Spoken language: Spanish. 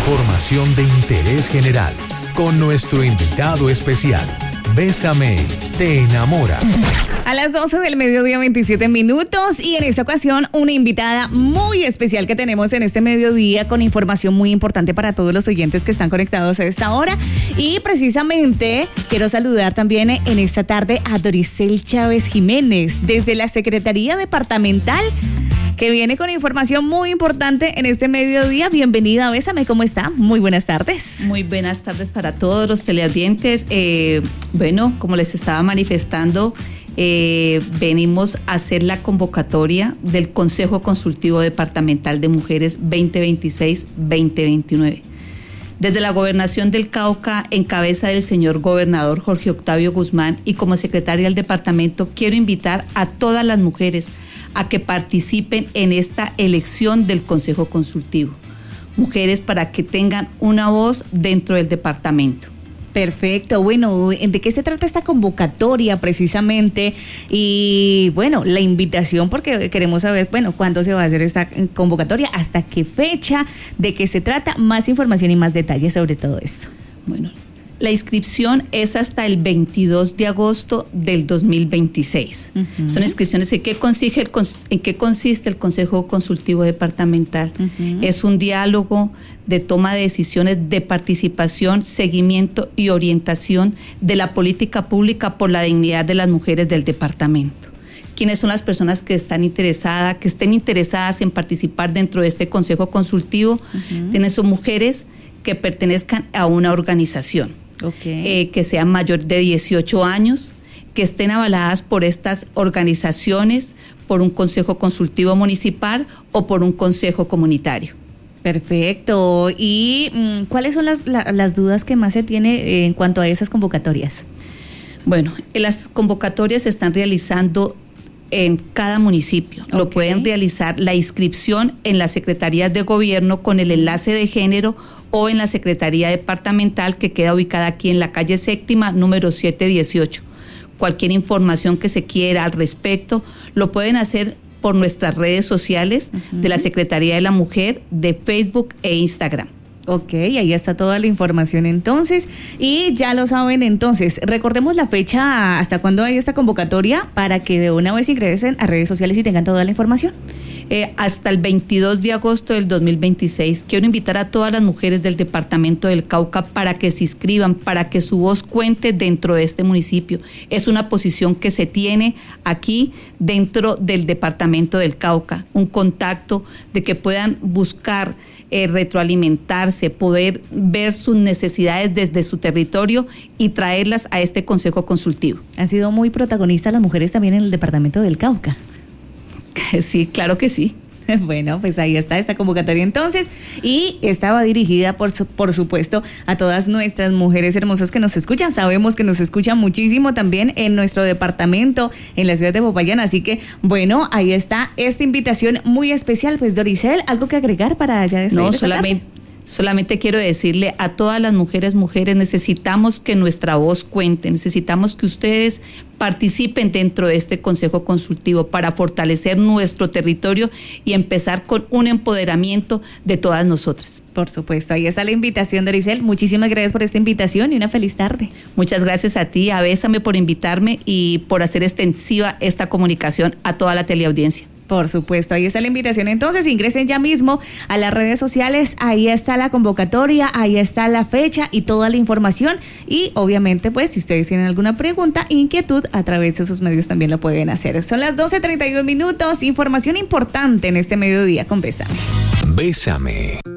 Información de interés general con nuestro invitado especial. Bésame, te enamora. A las 12 del mediodía, 27 minutos, y en esta ocasión una invitada muy especial que tenemos en este mediodía con información muy importante para todos los oyentes que están conectados a esta hora. Y precisamente quiero saludar también en esta tarde a Doricel Chávez Jiménez desde la Secretaría Departamental, que viene con información muy importante en este mediodía. Bienvenida, Bésame, ¿cómo está? Muy buenas tardes. Muy buenas tardes para todos los teleaudientes. Bueno, como les estaba manifestando, venimos a hacer la convocatoria del Consejo Consultivo Departamental de Mujeres 2026-2029. Desde la Gobernación del Cauca, en cabeza del señor gobernador Jorge Octavio Guzmán, y como secretaria del departamento, quiero invitar a todas las mujeres a que participen en esta elección del Consejo Consultivo. Mujeres para que tengan una voz dentro del departamento. Perfecto. Bueno, ¿de qué se trata esta convocatoria precisamente? Y bueno, la invitación, porque queremos saber, bueno, cuándo se va a hacer esta convocatoria, hasta qué fecha, de qué se trata, más información y más detalles sobre todo esto. Bueno, la inscripción es hasta el 22 de agosto del 2026. Uh-huh. Son inscripciones. ¿En qué consiste el Consejo Consultivo Departamental? Uh-huh. Es un diálogo de toma de decisiones, de participación, seguimiento y orientación de la política pública por la dignidad de las mujeres del departamento. ¿Quiénes son las personas que estén interesadas en participar dentro de este Consejo Consultivo? Uh-huh. Son mujeres que pertenezcan a una organización. Okay. Que sean mayores de 18 años, que estén avaladas por estas organizaciones, por un consejo consultivo municipal o por un consejo comunitario. Perfecto. ¿Y cuáles son las dudas que más se tiene en cuanto a esas convocatorias? Bueno, las convocatorias se están realizando en cada municipio. Okay. Lo pueden realizar la inscripción en las secretarías de gobierno con el enlace de género o en la Secretaría Departamental, que queda ubicada aquí en la calle Séptima, número 718. Cualquier información que se quiera al respecto, lo pueden hacer por nuestras redes sociales uh-huh. de la Secretaría de la Mujer, de Facebook e Instagram. Ok, ahí está toda la información entonces, y ya lo saben entonces, recordemos la fecha, hasta cuándo hay esta convocatoria, para que de una vez ingresen a redes sociales y tengan toda la información. Hasta el 22 de agosto del 2026. Quiero invitar a todas las mujeres del departamento del Cauca para que se inscriban, para que su voz cuente dentro de este municipio. Es una posición que se tiene aquí dentro del departamento del Cauca, un contacto de que puedan buscar retroalimentarse, poder ver sus necesidades desde su territorio y traerlas a este Consejo Consultivo. Han sido muy protagonistas las mujeres también en el departamento del Cauca. Sí, claro que sí. Bueno, pues ahí está esta convocatoria entonces, y estaba dirigida por supuesto a todas nuestras mujeres hermosas que nos escuchan. Sabemos que nos escuchan muchísimo también en nuestro departamento, en la ciudad de Popayán, así que bueno, ahí está esta invitación muy especial. Pues Doricel, ¿algo que agregar para allá después? No, solamente quiero decirle a todas las mujeres, necesitamos que nuestra voz cuente, necesitamos que ustedes participen dentro de este Consejo Consultivo para fortalecer nuestro territorio y empezar con un empoderamiento de todas nosotras. Por supuesto, ahí está la invitación, Doricel. Muchísimas gracias por esta invitación y una feliz tarde. Muchas gracias a ti, a Bésame, por invitarme y por hacer extensiva esta comunicación a toda la teleaudiencia. Por supuesto, ahí está la invitación. Entonces, ingresen ya mismo a las redes sociales, ahí está la convocatoria, ahí está la fecha y toda la información. Y obviamente, pues, si ustedes tienen alguna pregunta, inquietud, a través de esos medios también lo pueden hacer. Son las 12:31 minutos, información importante en este mediodía con Bésame. Bésame.